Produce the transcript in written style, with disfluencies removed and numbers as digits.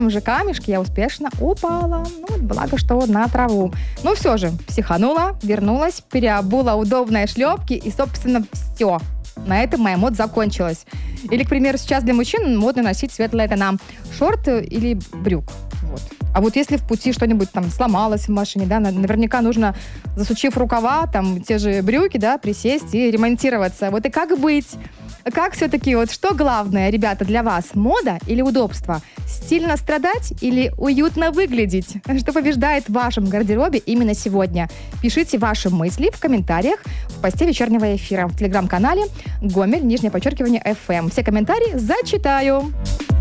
же камешке я успешно упала. Ну, благо, что на траву. Ну, все же, психанула, вернулась, переобула удобные шлепки и, собственно, все. На этом моя мода закончилась. Или, к примеру, сейчас для мужчин модно носить светлые тона шорты или брюк. Вот. А вот если в пути что-нибудь там сломалось в машине, да, наверняка нужно, засучив рукава, там, те же брюки, да, присесть и ремонтироваться. Вот и как быть? Как все-таки, вот что главное, ребята, для вас? Мода или удобство? Стильно страдать или уютно выглядеть? Что побеждает в вашем гардеробе именно сегодня? Пишите ваши мысли в комментариях в посте вечернего эфира в телеграм-канале Гомель, _FM. Все комментарии зачитаю.